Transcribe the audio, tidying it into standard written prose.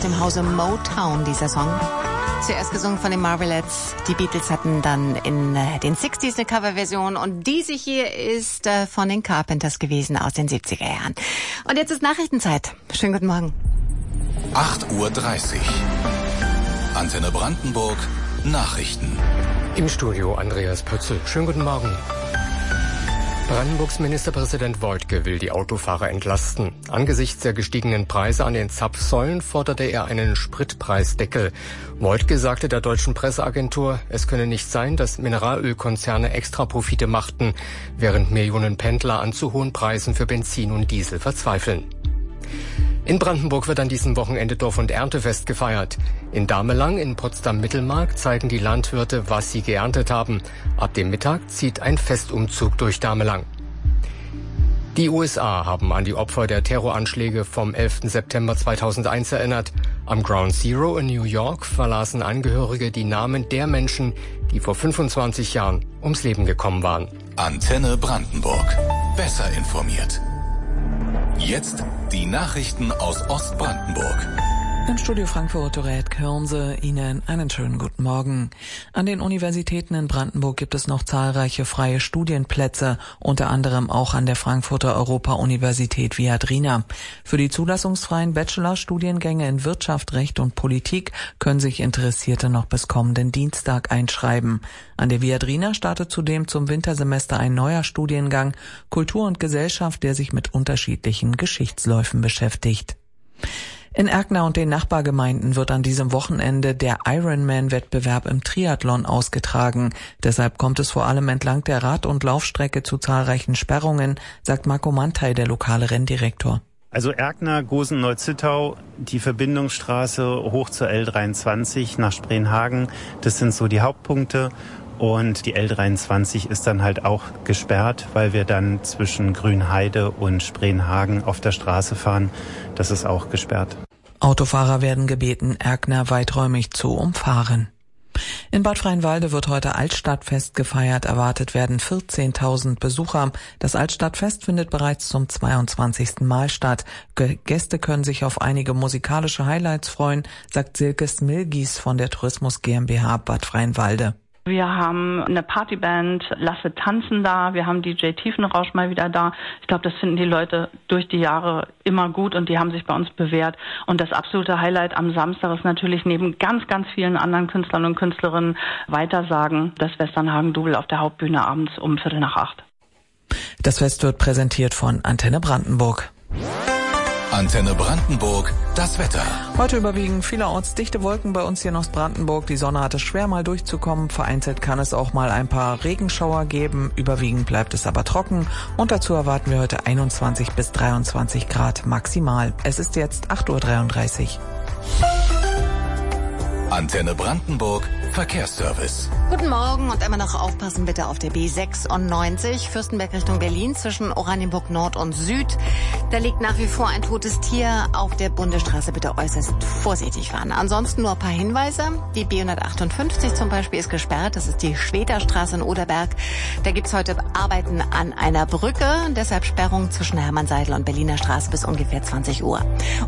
dem Hause Motown, dieser Song. Zuerst gesungen von den Marvelettes. Die Beatles hatten dann in den 60s eine Coverversion und diese hier ist von den Carpenters gewesen aus den 70er Jahren. Und jetzt ist Nachrichtenzeit. Schönen guten Morgen. 8:30 Uhr. Antenne Brandenburg. Nachrichten. Im Studio Andreas Pötzl. Schönen guten Morgen. Brandenburgs Ministerpräsident Woidke will die Autofahrer entlasten. Angesichts der gestiegenen Preise an den Zapfsäulen forderte er einen Spritpreisdeckel. Woidke sagte der deutschen Presseagentur, es könne nicht sein, dass Mineralölkonzerne Extraprofite machten, während Millionen Pendler an zu hohen Preisen für Benzin und Diesel verzweifeln. In Brandenburg wird an diesem Wochenende Dorf- und Erntefest gefeiert. In Damelang in Potsdam-Mittelmark zeigen die Landwirte, was sie geerntet haben. Ab dem Mittag zieht ein Festumzug durch Damelang. Die USA haben an die Opfer der Terroranschläge vom 11. September 2001 erinnert. Am Ground Zero in New York verlasen Angehörige die Namen der Menschen, die vor 25 Jahren ums Leben gekommen waren. Antenne Brandenburg. Besser informiert. Jetzt die Nachrichten aus Ostbrandenburg. Im Studio Frankfurt, Dorette Körnse, Ihnen einen schönen guten Morgen. An den Universitäten in Brandenburg gibt es noch zahlreiche freie Studienplätze, unter anderem auch an der Frankfurter Europa-Universität Viadrina. Für die zulassungsfreien Bachelorstudiengänge in Wirtschaft, Recht und Politik können sich Interessierte noch bis kommenden Dienstag einschreiben. An der Viadrina startet zudem zum Wintersemester ein neuer Studiengang Kultur und Gesellschaft, der sich mit unterschiedlichen Geschichtsläufen beschäftigt. In Erkner und den Nachbargemeinden wird an diesem Wochenende der Ironman-Wettbewerb im Triathlon ausgetragen. Deshalb kommt es vor allem entlang der Rad- und Laufstrecke zu zahlreichen Sperrungen, sagt Marco Mantei, der lokale Renndirektor. Also Erkner, Gosen, Neuzittau, die Verbindungsstraße hoch zur L23 nach Spreenhagen, das sind so die Hauptpunkte. Und die L23 ist dann halt auch gesperrt, weil wir dann zwischen Grünheide und Spreenhagen auf der Straße fahren. Das ist auch gesperrt. Autofahrer werden gebeten, Erkner weiträumig zu umfahren. In Bad Freienwalde wird heute Altstadtfest gefeiert. Erwartet werden 14.000 Besucher. Das Altstadtfest findet bereits zum 22. Mal statt. Gäste können sich auf einige musikalische Highlights freuen, sagt Silke Smilgies von der Tourismus GmbH Bad Freienwalde. Wir haben eine Partyband, Lasse tanzen da, wir haben DJ Tiefenrausch mal wieder da. Ich glaube, das finden die Leute durch die Jahre immer gut und die haben sich bei uns bewährt. Und das absolute Highlight am Samstag ist natürlich neben ganz, ganz vielen anderen Künstlern und Künstlerinnen Weitersagen, das Westernhagen-Double auf der Hauptbühne abends um 7:45. Das Fest wird präsentiert von Antenne Brandenburg. Antenne Brandenburg, das Wetter. Heute überwiegend vielerorts dichte Wolken bei uns hier in Ostbrandenburg. Die Sonne hat es schwer mal durchzukommen. Vereinzelt kann es auch mal ein paar Regenschauer geben. Überwiegend bleibt es aber trocken. Und dazu erwarten wir heute 21 bis 23 Grad maximal. Es ist jetzt 8:33 Uhr. Antenne Brandenburg, Verkehrsservice. Guten Morgen und immer noch aufpassen bitte auf der B96, Fürstenberg Richtung Berlin zwischen Oranienburg Nord und Süd. Da liegt nach wie vor ein totes Tier auf der Bundesstraße. Bitte äußerst vorsichtig fahren. Ansonsten nur ein paar Hinweise. Die B158 zum Beispiel ist gesperrt. Das ist die Schwederstraße in Oderberg. Da gibt's heute Arbeiten an einer Brücke. Deshalb Sperrung zwischen Hermannseidel und Berliner Straße bis ungefähr 20 Uhr.